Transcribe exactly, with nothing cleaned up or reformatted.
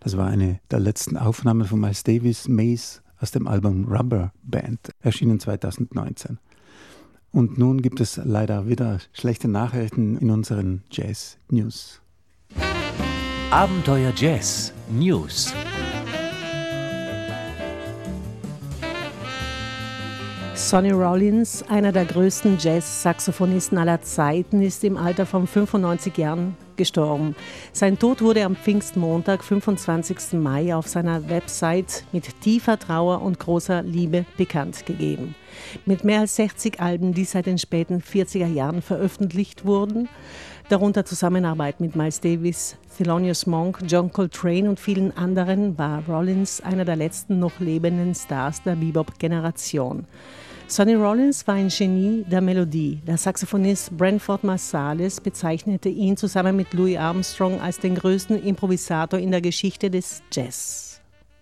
Das war eine der letzten Aufnahmen von Miles Davis, Maze, aus dem Album Rubber Band, erschienen zweitausendneunzehn. Und nun gibt es leider wieder schlechte Nachrichten in unseren Jazz News. Abenteuer Jazz News. Sonny Rollins, einer der größten Jazz-Saxophonisten aller Zeiten, ist im Alter von fünfundneunzig Jahren gestorben. Sein Tod wurde am Pfingstmontag, fünfundzwanzigsten Mai, auf seiner Website mit tiefer Trauer und großer Liebe bekannt gegeben. Mit mehr als sechzig Alben, die seit den späten vierziger Jahren veröffentlicht wurden, darunter Zusammenarbeit mit Miles Davis, Thelonious Monk, John Coltrane und vielen anderen, war Rollins einer der letzten noch lebenden Stars der Bebop-Generation. Sonny Rollins war ein Genie der Melodie. Der Saxophonist Branford Marsalis bezeichnete ihn zusammen mit Louis Armstrong als den größten Improvisator in der Geschichte des Jazz.